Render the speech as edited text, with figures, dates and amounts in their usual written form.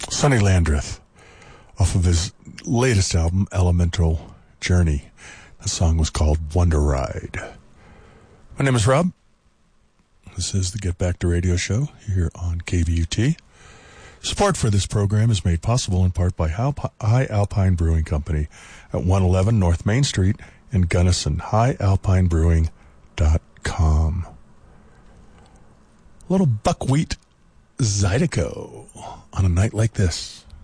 Sonny Landreth, off of his latest album, Elemental Journey. The song was called Wonder Ride. My name is Rob. This is the Get Back to Radio show here on KVUT. Support for this program is made possible in part by High Alpine Brewing Company at 111 North Main Street in Gunnison, highalpinebrewing.com. A little buckwheat Zydeco on a night like this.